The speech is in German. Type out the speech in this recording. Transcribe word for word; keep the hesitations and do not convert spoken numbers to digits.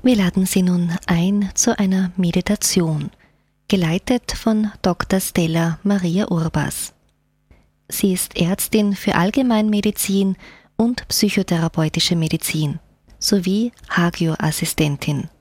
Wir laden Sie nun ein zu einer Meditation, geleitet von Doktor Stella Maria Urbas. Sie ist Ärztin für Allgemeinmedizin und psychotherapeutische Medizin sowie Hagio-Assistentin.